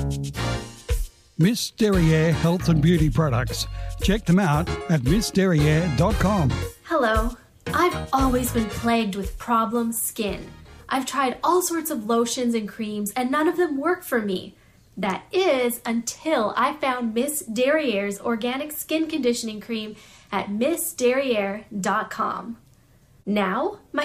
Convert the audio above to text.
Miss Derriere Health and Beauty Products. Check them out at missderriere.com. Hello. I've always been plagued with problem skin. I've tried all sorts of lotions and creams and none of them work for me. That is until I found Miss Derriere's organic skin conditioning cream at missderriere.com. Now, my